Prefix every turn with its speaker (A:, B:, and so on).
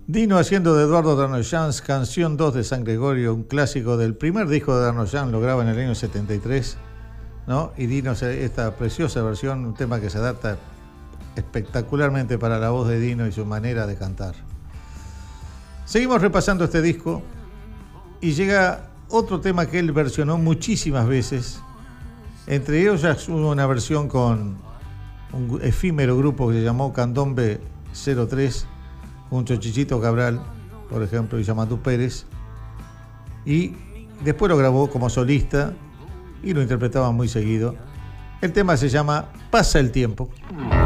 A: Dino haciendo de Eduardo Darnoyans, Canción 2 de San Gregorio, un clásico del primer disco de Darnoyans, lo graba en el año 73, ¿no? Y Dino, esta preciosa versión, un tema que se adapta espectacularmente para la voz de Dino y su manera de cantar. Seguimos repasando este disco y llega otro tema que él versionó muchísimas veces. Entre ellos hubo una versión con un efímero grupo que se llamó Candombe 03, junto a Chichito Cabral, por ejemplo, y Yamatú Pérez. Y después lo grabó como solista y lo interpretaba muy seguido. El tema se llama Pasa el tiempo.